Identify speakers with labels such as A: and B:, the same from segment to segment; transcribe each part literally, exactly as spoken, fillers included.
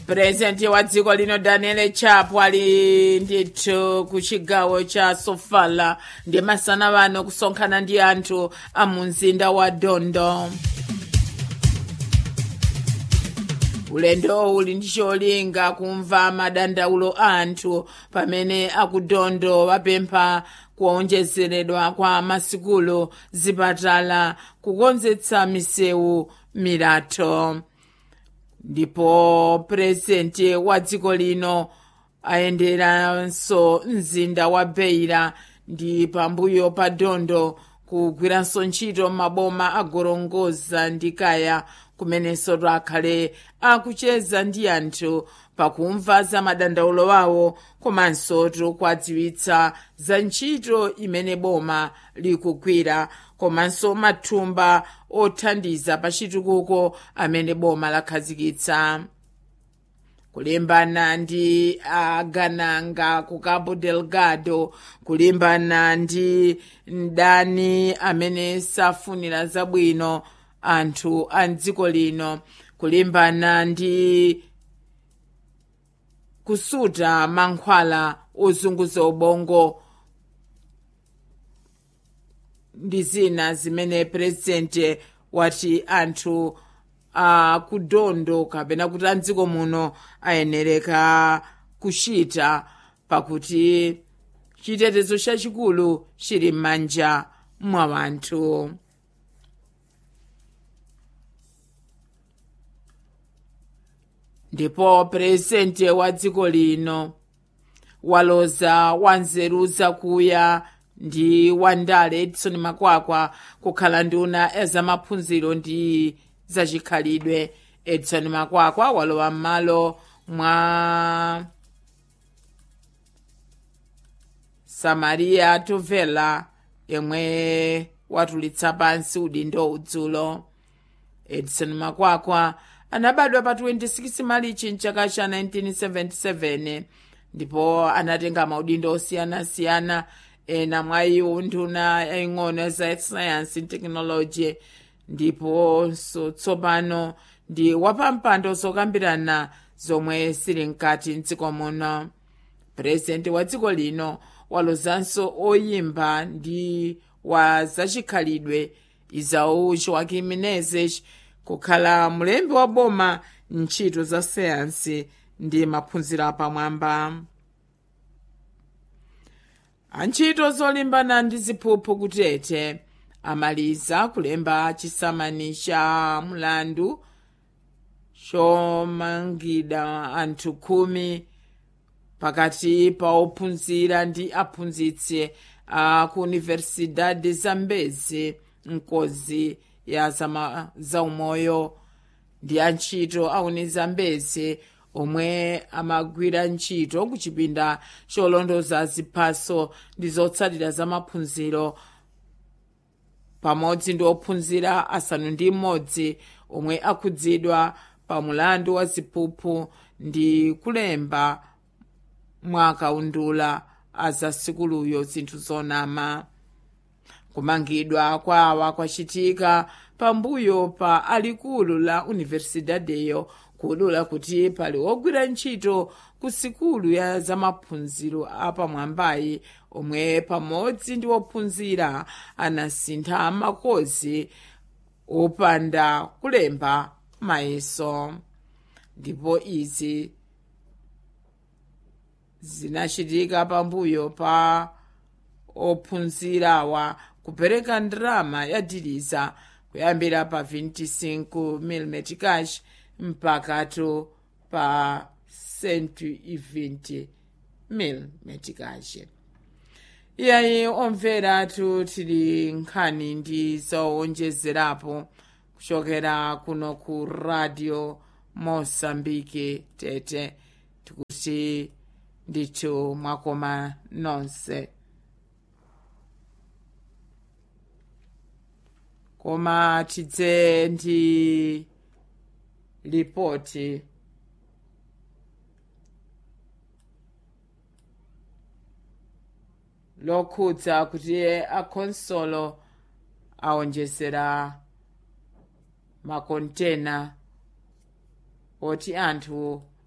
A: Purezidenti wa dziko lino Daniel Chapo ali ndithu ku chigawo cha Sofala ndi masana wano kusonkhana ndi anthu a mu mzinda wa Dondo. Ulendo uli ndi cholinga kumva madandaulo a anthu pamene akudondo wapempha kuonjezeredwa kwa masikulu, zipatala, kukonzetsa misewu, milatho. Ndipo purezidenti wa dziko lino ayenderanso mzinda wa Beira ndi pambuyo pa Dondo kugwiranso ntchito maboma agorongoza ndi Kaya kumenenso akhale akucheza ndi anthu pakumva za madandaulo wawo komanso kuwadziwitsa za ntchito imene boma likugwira komanso mathumba othandiza pa chitukuko amene boma lakhazikitsa. Kulimbana ndi agananga ku Cabo Delgado, kulimbana ndi mdani amene safunira zabwino anthu a dziko lino, kulimbana ndi kusuta mankhwala ozunguza ubongo ndi zina zimene purezidenti wati anthu a kudondo kapena kuti a dziko muno ayenereka kuchita pakuti chitetezo chachikulu chili m'manja mwa wanthu. Ndipo purezidenti wa dziko lino waloza wanzeru zakuya ndi wandale Edison Makwakwa kukhala nduna ya zamaphunziro ndi zachikhalidwe. Edison Makwakwa walowa m'malo mwa Samaria Tovela yemwe watulitsa pansi udindo udzulo. Edison Makwakwa anabadwa pa twenty-six Marichi mchaka cha nineteen seventy-seven ndipo anatenga maudindo osiyanasiyana, ena mwa iwo nduna yaing'ono za science and technology, ndipo so tsopano ndi wapampando zokambirana zomwe zili mkati mdziko muno. Purezidenti wa dziko lino walozanso oyimba ndi wa zachikhalidwe Izau Joaquim Menezes kukhala mlembi wa boma ntchito za sayansi ndi maphunziro apamwamba. Antchito zolimbana ndi ziphuphu kutete amaliza kulemba chisamani cha mlandu chomangida anthu khumi pakati pa ophunzira ndi aphunzitsi a ku Universidade Zambezi Nkozi ya zama zaumoyo ndi antchito a Unizambezi omwe amagwira ntchito ku chipinda cholondoza ziphaso ndi zotsatira za maphunziro pamodzi ndi ophunzira asanu ndi mmodzi omwe akhudzidwa pa mulandu wa ziphuphu ndi kulemba mwakaundula azasikuluyo zinthu zonama. Kumangidwa kwawa kwachitika pambuyo pa alikulu la universidadeyo kudula kuti pali wogwira ntchito ku sikulu ya zamaphunziro apamwambayi omwe pamodzi ndi wophunzira anasintha makozi opanda kulemba mayeso. Ndipo izi zinachitika pambuyo pa ophunzirawa kupereka ndrama ya diliza kuyambira pa twenty-five mil meticais mpakatu pa one hundred twenty mil meticais. Iyayi omvera tu tili nkhani ndi zowonjezerapo kuchokera kuno ku Radio Mosambike Tete, tikuti ndithu mwakoma nonse. Koma tidze ndi ripoti lokhudza kuti akhonsolo awonjezera makontena oti anthu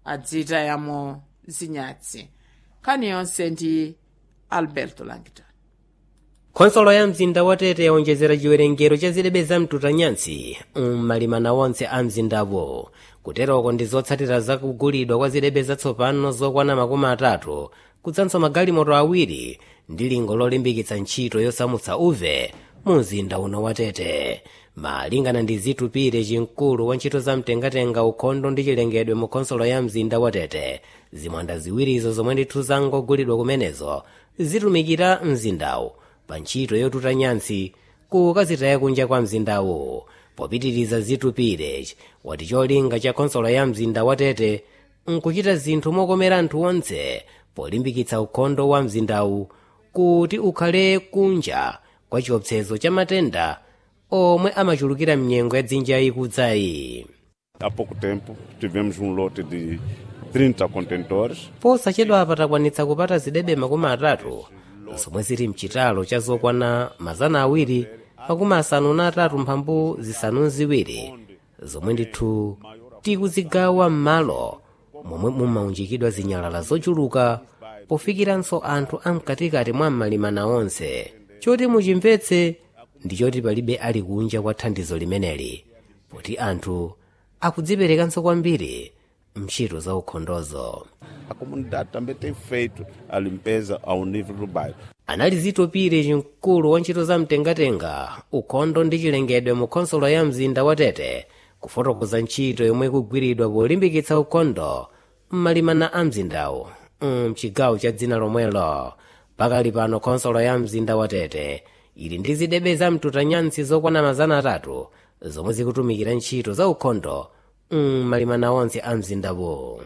A: adzitayamo zinyatsi. Nkhani yonse ndi Alberto Langton.
B: khonsolo ya mzinda wa Tete yaonjezera chiwerengero cha zidebe za mtutanyansi m'malimana wonse a mzindawo. Kuteroko ndi zotsatira za kugulidwa kwa zidebe zatsopano zokwana makumi atatu kudzanso magalimoto awiri ndi lingo lolimbikitsa ntchito yosamutsa uve mu mzinda uno wa Tete. Malingana ndi Zitupire Chinkulu wa ntchito za mtengatenga ukhondo ndi chilengedwe mu khonsolo ya mzinda wa Tete, zimwanda ziwirizo zomwe ndithu zangogulidwa kumenezo zitumikira mzindawu pa ntchito yotuta nyansi kukazitaya kunja kwa mzindawu. Popitiriza Zitupire wati cholinga cha khonsolo ya mzinda wa Tete nkuchita zinthu mokomera anthu onse polimbikitsa ukhondo wa mzindawu kuti ukhale kunja kwa chiopsezo cha matenda omwe amachulukira mnyengo ya dzinja ikudzayi.
C: Há pouco tempo tivemos um lote de trinta contentores.
B: Posachedwa patakwanitsa kupata zidebe makumi atatu zomwe zili mchitalo cha zokwana mazana awiri makumi asanu na atatu mphambu zisanu ziwiri zomwe ndithu tikuzigawa m'malo momwe mumaunjikidwa zinyalala zochuluka pofikiranso anthu amkatikati mwa m'malimana onse. Choti muchimvetse ndi choti palibe ali kunja kwa thandizo limeneli, poti anthu akudziperekanso kwambiri mntchito za ukhondozo.
C: A comunidade também tem feito a limpeza ao nível do bairro.
B: Anali Zitupire Chinkulu wa ntchito za mtengatenga ukhondo ndi chilengedwe mu khonsolo ya mzinda wa Tete kufotokoza ntchito yomwe ikugwiridwa polimbikitsa ukhondo m'malimana a mzindawu mchigawo cha dzina lomwelo. Pakali pano khonsolo ya mzinda wa Tete ili ndi zidebe za mtutanyansi zokwana mazana atatu zomwe zikutumikira ntchito za ukhondo m'malimana onse a mzindawo.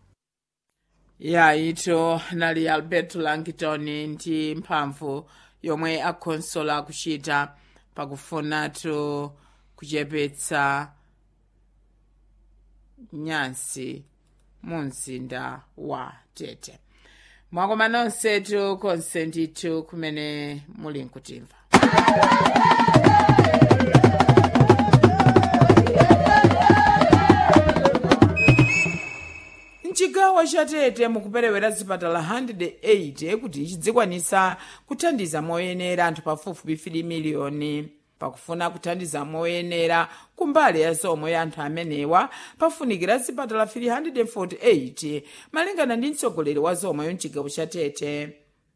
A: Ya ito nali Alberto Langton ndi mphamvu yomwe akhonsolo akuchita pakufunatu kuchepetsa nyansi mu mzinda wa Tete. Mwakoma nonsetu konse ndithu kumene muli nkutimva. Mchigawo cha Tete mukuperewera zipatala one hundred eighty kuti chidzikwanisa kuthandiza moyenera anthu pafupifupi three miliyoni. Pakufuna kuthandiza moyenera kumbali ya zomwe ya anthu amenewa pafunikira zipatala three hundred forty-eight malingana ndi mtsogoleri wa zomwe mchigawo cha Tete.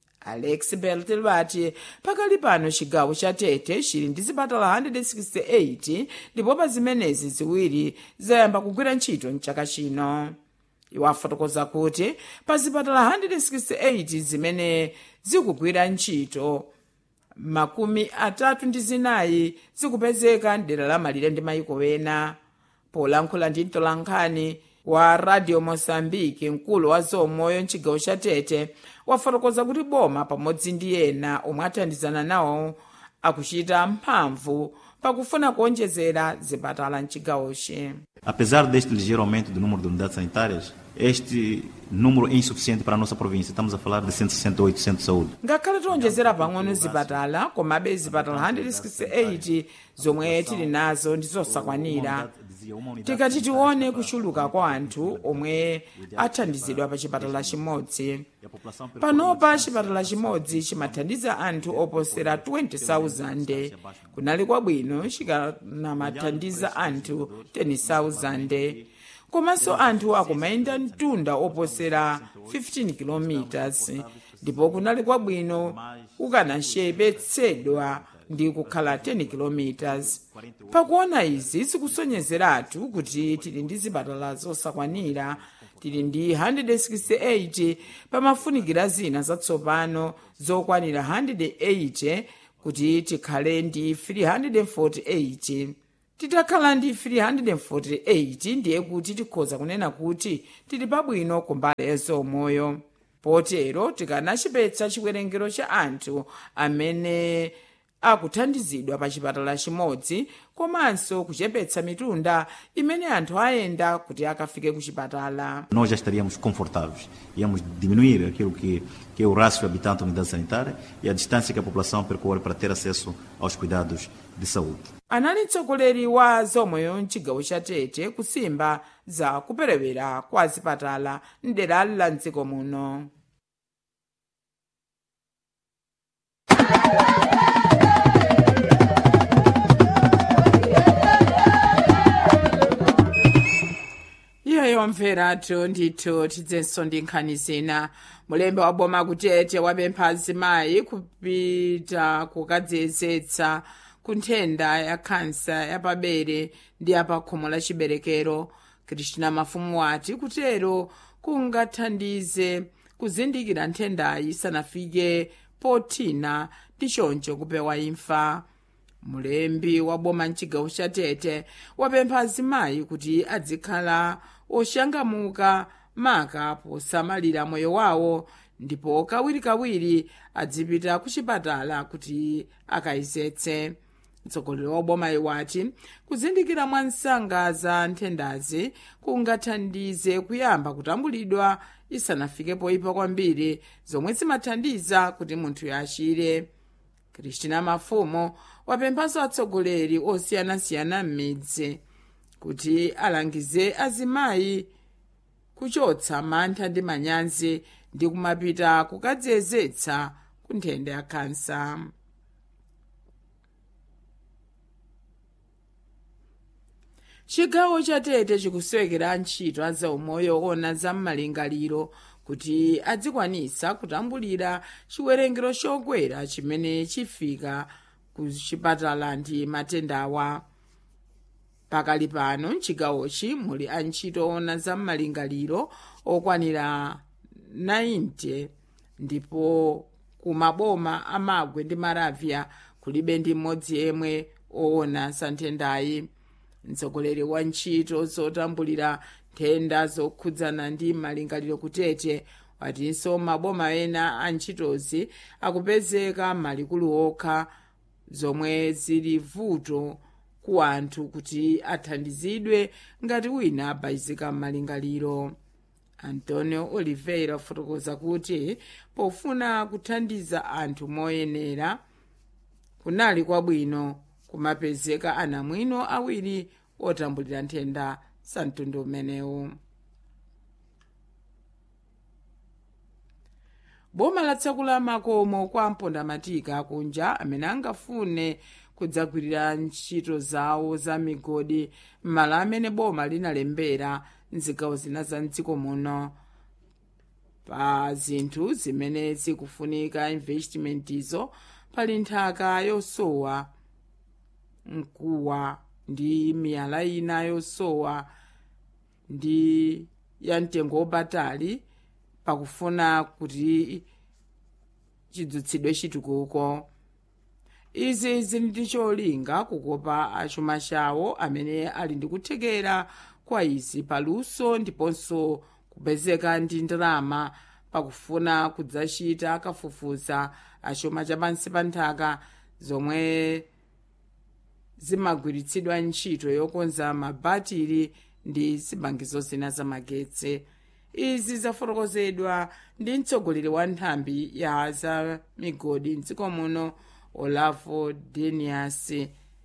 A: Alex Beltel vati pakali pano chigawo cha Tete chili ndi zipatala one hundred sixty-eight ndipo pa zimenezi ziwiri zayamba kugwira ntchito mchaka chino. Iwo afotokoza kuti pa zipatala one hundred sixty-eight zimene zikugwira ntchito makumi atatu ndi zinayi zikupezeka mdera la malire ndi mayiko ena. Polankhula ndi mtolankhani wa Radio Mozambique mkulu wa zaumoyo mchigawo cha Tete wafotokoza kuti boma pamodzi ndi ena omwe athandizana nawo akuchita mphamvu pakufuna kuonjezera zipatala mchigawochi.
D: Apesar deste ligeiro aumento do número de unidades sanitárias, este número é insuficiente para a nossa província. Estamos a falar de cento e sessenta e oito centros de saúde.
A: Ngakhale tionjezera pang'ono zipatala, komabe zipatala one hundred sixty-eight zomwe tili nazo ndi zosakwanira. Tikati tione kuchuluka kwa anthu omwe athandizidwa pa chipatala chimodzi. Panopa chipatala chimodzi chimathandiza anthu oposera twenty thousand. Kunali kwabwino chikanamathandiza anthu ten thousand. Komanso anthu akumayenda mtunda oposera fifteen kilometers. Ndipo kunali kwabwino ukanachepetsedwa ndi kukhala ten kilometers. Pakuona izi zikusonyezeratu kuti tili ndi zipatala zosakwanira. Tili ndi one hundred sixty-eight pamafunikira zina zatsopano zokwanira one hundred eighty kuti tikhale ndi three hundred forty-eight. Titakhala ndi three hundred forty-eight ndiye kuti tikhoza kunena kuti tili pabwino kumbali ya zaumoyo. Potero tikanachepetsa chiwerengero cha anthu amene akuthandizidwa pa chipatala chimodzi komanso kuchepetsa mitunda imene anthu ayenda kuti akafike ku chipatala.
D: Nós já estaríamos confortáveis, íamos diminuir aquilo que, que é o rácio habitante-unidade sanitária e a distância que a população percorre para ter acesso aos cuidados de saúde.
A: Anali mtsogoleri wa zaumoyo mchigawo cha Tete kusimba za kuperewera kwa zipatala mdera la mdziko muno. Iyeyo mveratu ndithu tidzenso ndi nkhani zina. Mulembe wa boma kutete wapempha azimayi kupita kukadziyezetsa ku nthenda ya khansa yapabere ndi yapakhomo la chiberekero. Kristina Mafumu wati kutero kungathandize kuzindikira nthendayi isanafike pothina ndi choncho kupewa imfa. Mulembi wa boma mchigawo cha Tete wapempha azimayi kuti adzikhala oshangamuka maka posamalira moyo wawo ndipo kawirikawiri adzipita ku chipatala kuti akayezetse. Mtsogoleri wa boma iwati kuzindikira mwansanga za nthendazi kungathandize kuyamba kutambulidwa isanafike poyipa kwambiri zomwe zimathandiza kuti munthu yachire. Kristina Mafumu wapemphanso atsogoleri osiyanasiyana m'midzi kuti alangize azimayi kuchotsa mantha ndi manyazi ndi kumapita kukadziyezetsa ku nthenda ya khansa. Chigawo cha Tete chikusowekera ntchito azaumoyo ona za m'malingaliro kuti adzikwanisa kutambulira chiwerengero chokwera chimene chifika ku chipatala ndi matendawa. Pakali pano mchigawochi muli antchito ona za m'malingaliro okwanira ninety ndipo ku maboma amagwe ndi maravya kulibe ndi mmodzi yemwe oona za nthendayi. Mtsogoleri wa ntchito zotambulira nthenda zokhudzana ndi malingaliro kutete watinso maboma ena a ntchitozi akupezeka malikulu okha zomwe zili vuto ku anthu kuti athandizidwe ngati wina abayizika m'malingaliro. Antonio Oliveira fotokoza kuti pofuna kuthandiza anthu moyenera kunali kwabwino kumapezeka anamwino awiri otambulira nthenda za mtundu umenewu. Boma latsakula makomo kwa mpondamatika kunja amene angafune kudzagwirira ntchito zawo za migodi m'malo amene boma linalembera mzigawo zina za mdziko muno. Pa zinthu zimene zikufunika investimentizo pali nthaka yosowa, mkuwa ndi miyala ina yosowa ndi ya mtengo wapatali pakufuna kuti chidzutsidwe chitukuko. Izi zili ndi cholinga kukopa achuma chawo amene ali ndi kuthekera kwa izi paluso ndiponso kupezeka ndi ndalama pakufuna kudzachita kafufuza achuma chapansi pa nthaka zomwe zimagwiritsidwa ntchito yokonza mabatiri ndi zipangizo zina za magetsi. Izi zafotokozedwa ndi mtsogoleri wa nthambi ya za migodi mdziko muno Olavo Denias,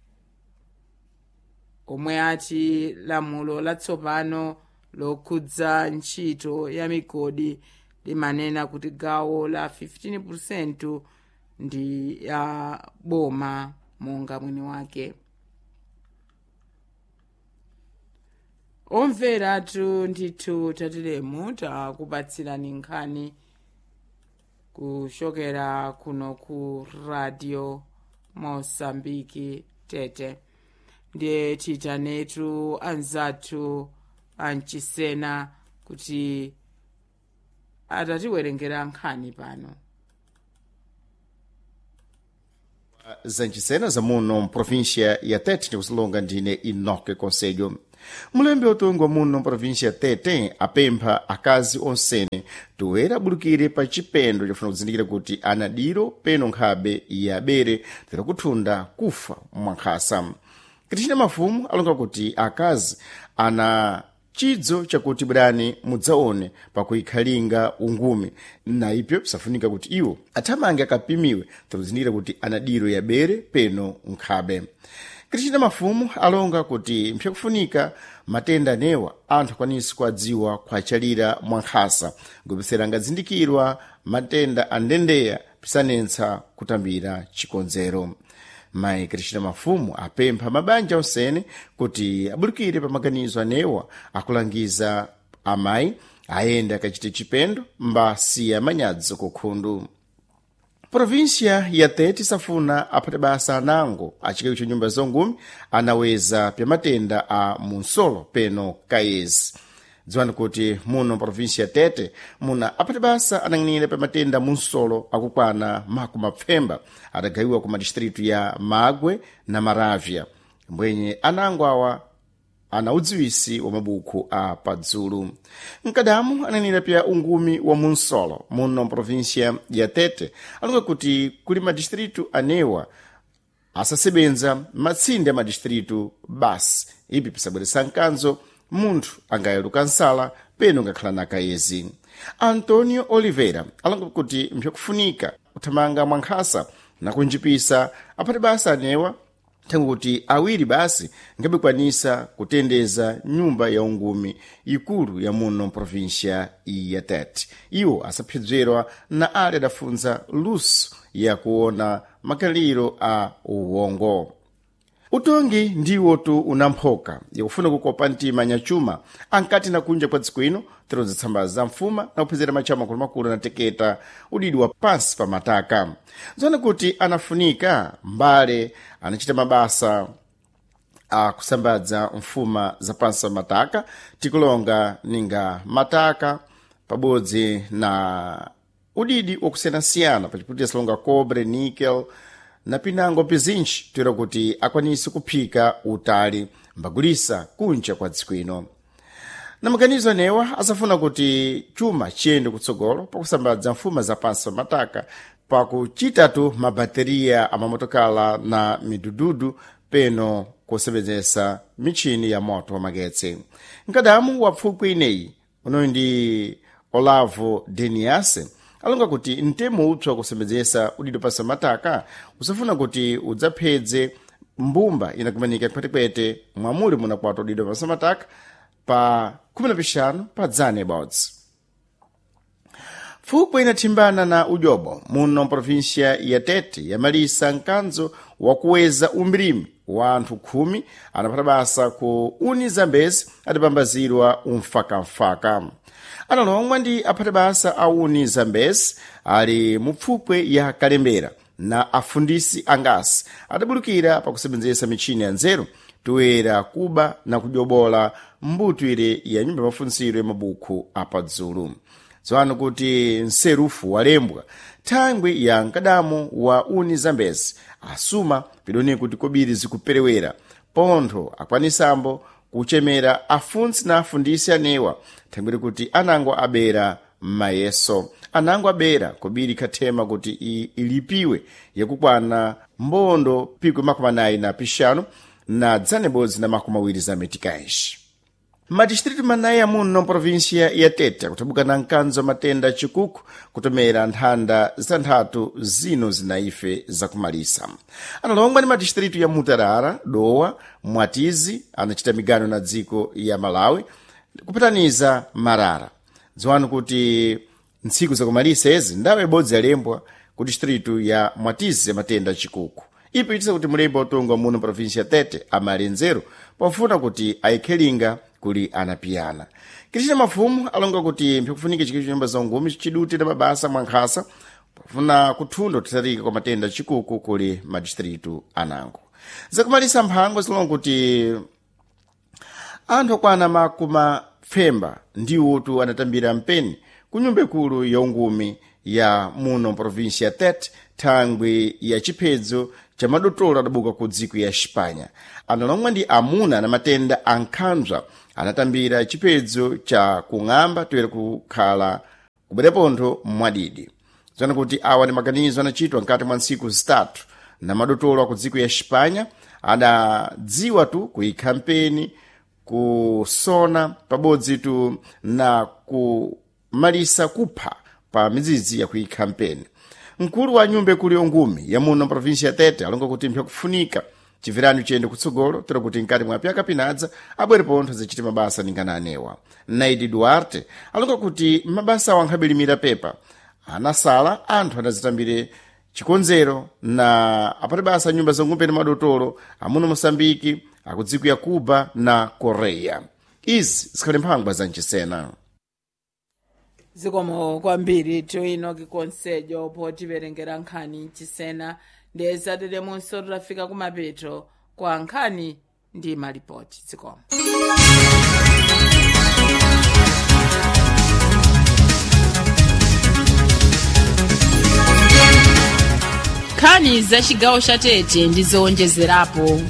A: omwe ati lamulo latsopano lokhudza ntchito ya migodi limanena kuti gawo la fifteen percent ndi ya boma monga mwini wake. Omveratu ndithu tatilemu takupatsirani nkhani kuchokera kuno ku Radio Mosambiki Tete. Ndiye titanetu anzathu anchisena kuti atatiwerengera nkhani pano.
E: Zanchisena zamuno província ya Tete ndikusilonga ndine Inoke Conselho. mulembi otongwa muno província Tete apempha akazi onsene toera abulukire pa chipendo chofuna kuzindikira kuti anadiro peno nkhabe yabere tera kuthunda kufa mwankhasa. Cristina Mafumu alonga kuti akazi ana chidzo chakuti bwerani mudzaone pakuikhalinga ungumi na ipyo pisafunika kuti iwo athamange akapimiwe takuzindikira kuti anadiro yabere peno nkhabe. Cristina Mafumu alonga kuti mpyakufunika matenda anewa anthu akwanisi kuadziwa kwachalira mwankhasa ngopesera angazindikirwa matenda andendeya pisanetsa kutambira chikonzero. Mayi Cristina Mafumu apempha mabanja onsene kuti abulukire pa maganizo anewa akulangiza amayi ayende akachite chipendo mbasiya manyadzo kukhundu. Província ya Tete safuna aphate basa anango achikewu cha nyumba zongumi anaweza pya matenda a munsolo peno kaezi. Dziwani kuti muno província ya Tete muna aphate basa anang'anira pya matenda munsolo akukwana makumi apfemba adagawiwa ku madistritu ya Magwe na Maravya. Mbwenye anango awa ana udziwisi wa mabuku a padzulu. Mkadamu ananira pya ungumi wa munsolo muno província ya Tete alonga kuti kuli madistritu anewa asasebenza matsinde a madistritu basi ipi pisabweresa mkanzo munthu angayeluka nsala peno ngakhala na kaezi. Antonio Oliveira alonga kuti mpyakufunika kuthamanga mwankhasa na kunjipisa aphate basa anewa tangu kuti awiri basi ngabikwanisa kutendeza nyumba ya ungumi ikulu ya muno província ya Tete. Iwo asaphidzwerwa na ali adafunza luso ya kuona makaliro a uwongo. Utongi ndiwo tu unamphoka yakufuna kukopa ntima nyachuma ankati na kunja kwa dziko ino tiroza tsamba za mfuma na kuphezera machama makulu na teketa udidi wa pansi pa mataka. Zona kuti anafunika mbale anachita mabasa a kusambadza mfuma za pansi pa mataka tikulonga ninga mataka pabodzi na udidi wakusiyanasiyana pachiputira salonga cobre, nickel na pinango pizinji toera kuti akwanisi kuphika utali mbagulisa kunja kwa dziko ino. Na maganizo anewa asafuna kuti chuma chiyende kutsogolo pakusambadza mfuma za pansi pa mataka pakuchitatu mabateria amamotokala na midududu peno kusebenzesa michini ya moto wa magetsi. Nkadamu wa pfukwi ineyi unoyi ndi Olavo Deniase alonga kuti mtemo upswa kusembedzesa udido pasa mataka usafuna kuti udzaphedze mbumba inakumanika kwetekwete mwamuli munakwata udido pasa mataka pa kumi na pishanu pa dzane bodzi. Fukwe inathimbana na ujobo muno província ya Tete yamalisa mkanzo wakuweza umbrimi wa anthu khumi anaphata basa ku uni Zambezi adapambazirwa umfakamfaka. Analongwa ndi aphate basa a uni Zambezi ali mupfupwe ya Kalembera na afundisi angasi adabulukira pakusebenzesa michini ya nzeru toera kuba na kujobola mbuto ire ya nyumba mafunsiro ya mabuku apadzulu. Zwanu kuti nserufu walembwa thangwi ya nkadamu wa uni Zambezi asuma pidoni kuti kobiri zikuperewera pontho akwanisambo kuchemera afunsi na afundisi anewa thangwiri kuti anango abera mayeso anango abera kobiri kathema kuti ilipiwe yakukwana mbondo pikwe makumi anayi na pishanu na dzanebodzi na makumi awiri za metikaishi. Madistritu manayi amuno província ya Tete kutabuka na mkanzo matenda chikuku kutomera nthanda zanthatu zino zinaife zakumalisa. Analongwa ni madistritu ya Mutarara, Dowa, Mwatizi anachita migano na dziko ya Malawi kupataniza Marara. Dziwani kuti ntsiku zakumalisa ezi ndawe bodzi yalembwa ku distritu ya Mwatizi ya matenda chikuku. Ipo itisa kuti mulembe otongwa muno província ya Tete amalenzeru pofuna kuti aikhelinga kuli anapiyana. Cristina Mafumu alonga kuti mpyakufunika chikili cha nyumba za ungumi chiduti na mabasa mwankhasa pofuna kuthunda kuthatarika kwa matenda chikuku kuli madistritu anango. Zakumalisa mphango zilonga kuti anthu akwana makuma pfemba ndiwo tu anatambira mpeni ku nyumba ikulu ya ungumi ya muno província ya Tete thangwe ya chiphedzo cha madotolo adabuka ku dziko ya Xipanya. Analomwe ndi amuna na matenda a nkhanza anatambira chiphedzo cha kung'amba toera kukhala kubwerepontho mwadidi. Zona kuti awa ndi maganizo anachitwa mkati mwa ntsiku zitatu na madotolo ku dziko ya Xipanya adadziwa tu kuikhampeni kusona pabodzi tu na kumalisa kupha pa midzidzi ya kuikhampeni. Mkulu wa nyumba kuli ongumi ya muno provinsi ya Tete alonga kuti mpya kufunika chivirani chiyende kutsogolo tero kuti mkati mwa pyaka pinadza abwerepontho zichite mabasa ningana anewa. Naidi Duarte alonga kuti mabasa wankhabilimira pepa anasala anthu anazitambire chikonzero na apati basa nyumba zongumbe ndi madotolo amuno Mosambiki, akudziko ya Cuba na Korea. Izi zikhale mphangwa za nchisena.
A: Zikomo kwambiri toinoki konsejo poti verengera nkhani nchisena ndeza tete munso tutafika kumapeto kwa nkhani ndi malipoti. Zikomo. Nkhani za chigawo cha Tete ndi zowonjezerapo.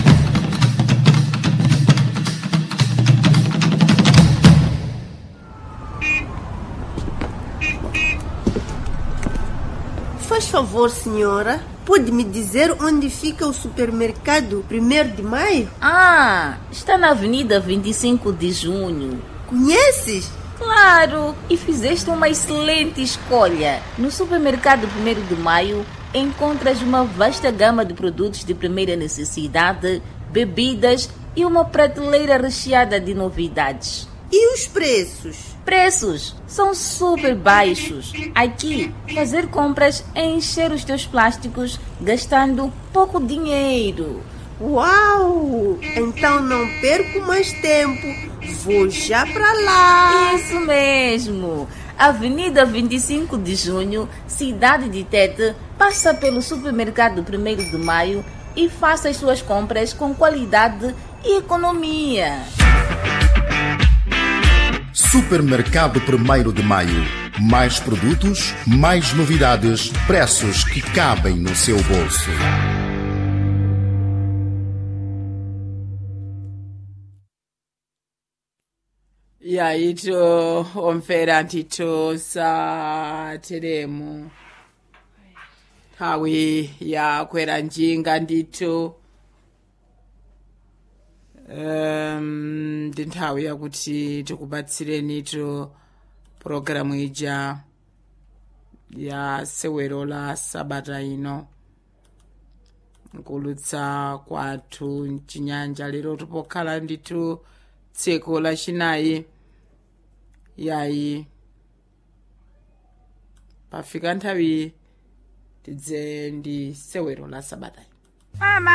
F: Faz favor, senhora, pode me dizer onde fica o supermercado primeiro de maio?
G: Ah, está na Avenida vinte e cinco de junho.
F: Conheces?
G: Claro, e fizeste uma excelente escolha. No supermercado primeiro de maio encontras uma vasta gama de produtos de primeira necessidade, bebidas e uma prateleira recheada de novidades.
F: E os preços?
G: Preços são super baixos. Aqui, fazer compras é encher os teus plásticos gastando pouco dinheiro.
F: Uau! Então não perco mais tempo. Vou já para lá.
G: Isso mesmo. Avenida vinte e cinco de junho, cidade de Tete, passa pelo supermercado primeiro de maio e faça as suas compras com qualidade e economia.
H: Supermercado primeiro de maio. Mais produtos, mais novidades, preços que cabem no seu bolso.
A: E aí, to omfera ntito sa teremu. Hawi ya kwera njinga ndito. Um, ndi nthawi yakuti tikubatsireni to programu ija ya sewero la sabata ino nkulutsa kwathu mchinyanja lero tipokhala nditu tsiku lachinayi yayi pafika nthawi tidze ndi sewero la sabata. Mama